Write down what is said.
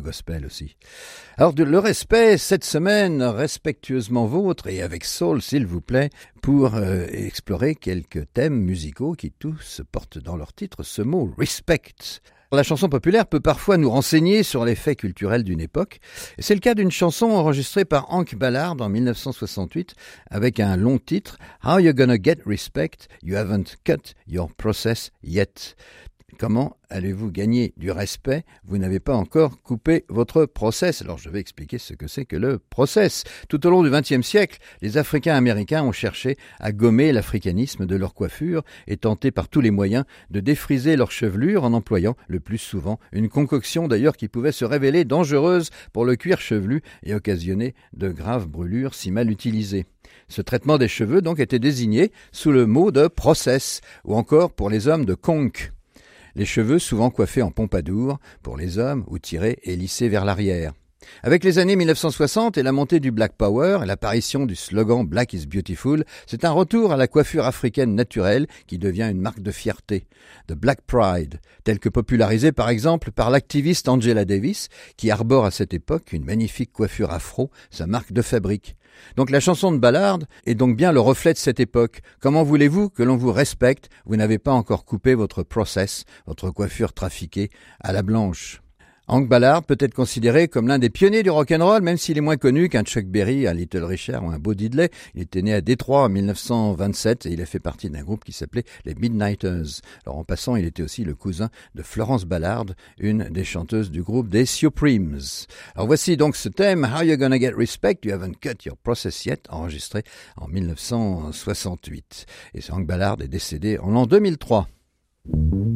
gospel aussi. Alors, le respect, cette semaine, respectueusement vôtre et avec soul, s'il vous plaît, pour explorer quelques thèmes musicaux qui tous portent dans leur titre ce mot « respect ». La chanson populaire peut parfois nous renseigner sur les faits culturels d'une époque. C'est le cas d'une chanson enregistrée par Hank Ballard en 1968 avec un long titre « How you gonna get respect? You haven't cut your process yet ». Comment allez-vous gagner du respect? Vous n'avez pas encore coupé votre process. Alors je vais expliquer ce que c'est que le process. Tout au long du XXe siècle, les Africains américains ont cherché à gommer l'africanisme de leur coiffure et tenté par tous les moyens de défriser leur chevelure en employant le plus souvent une concoction d'ailleurs qui pouvait se révéler dangereuse pour le cuir chevelu et occasionner de graves brûlures si mal utilisées. Ce traitement des cheveux donc était désigné sous le mot de process ou encore pour les hommes de conque. Les cheveux souvent coiffés en pompadour pour les hommes ou tirés et lissés vers l'arrière. Avec les années 1960 et la montée du Black Power et l'apparition du slogan « Black is Beautiful », c'est un retour à la coiffure africaine naturelle qui devient une marque de fierté. The Black Pride, tel que popularisé par exemple par l'activiste Angela Davis, qui arbore à cette époque une magnifique coiffure afro, sa marque de fabrique. Donc la chanson de Ballard est donc bien le reflet de cette époque. Comment voulez-vous que l'on vous respecte? Vous n'avez pas encore coupé votre process, votre coiffure trafiquée à la blanche. Hank Ballard peut être considéré comme l'un des pionniers du rock'n'roll, même s'il est moins connu qu'un Chuck Berry, un Little Richard ou un Bo Diddley. Il était né à Détroit en 1927 et il a fait partie d'un groupe qui s'appelait les Midnighters. Alors en passant, il était aussi le cousin de Florence Ballard, une des chanteuses du groupe des Supremes. Alors voici donc ce thème, How You Gonna Get Respect? You Haven't Cut Your Process Yet, enregistré en 1968. Et Hank Ballard est décédé en l'an 2003.